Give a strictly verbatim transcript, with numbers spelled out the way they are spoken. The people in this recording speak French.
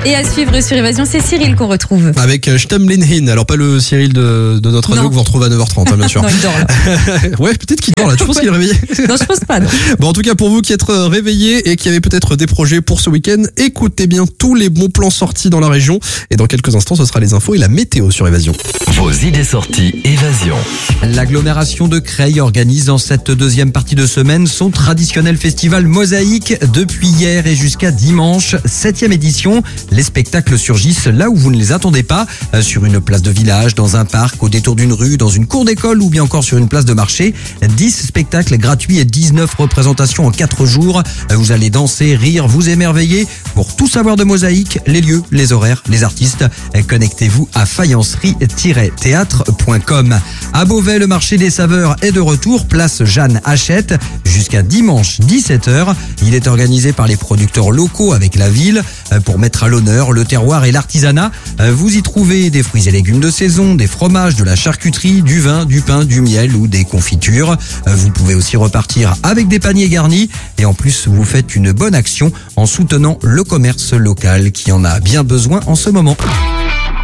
Et à suivre sur Évasion, c'est Cyril qu'on retrouve. Avec euh, Stamlinhin, alors pas le Cyril de, de notre radio que vous retrouvez à neuf heures trente, hein, bien sûr. Non, il dort là. Ouais, peut-être qu'il dort là, tu penses qu'il est réveillé? Non, je pense pas. Non. Bon, en tout cas, pour vous qui êtes réveillés et qui avez peut-être des projets pour ce week-end, écoutez bien tous les bons plans sortis dans la région. Et dans quelques instants, ce sera les infos et la météo sur Évasion. Vos idées sorties Évasion. L'agglomération de Creil organise en cette deuxième partie de semaine son traditionnel festival Mosaïque depuis hier et jusqu'à dimanche. Septième édition. Les spectacles surgissent là où vous ne les attendez pas, sur une place de village, dans un parc, au détour d'une rue, dans une cour d'école ou bien encore sur une place de marché. dix spectacles gratuits et dix-neuf représentations en quatre jours. Vous allez danser, rire, vous émerveiller. Pour tout savoir de Mosaïque, les lieux, les horaires, les artistes, connectez-vous à faïencerie tiret théâtre point com. À Beauvais, le marché des saveurs est de retour, place Jeanne Hachette, jusqu'à dimanche dix-sept heures. Il est organisé par les producteurs locaux avec la ville pour mettre à l'honneur le terroir et l'artisanat. Vous y trouvez des fruits et légumes de saison, des fromages, de la charcuterie, du vin, du pain, du miel ou des confitures. Vous pouvez aussi repartir avec des paniers garnis et en plus vous faites une bonne action en soutenant le commerce local qui en a bien besoin en ce moment.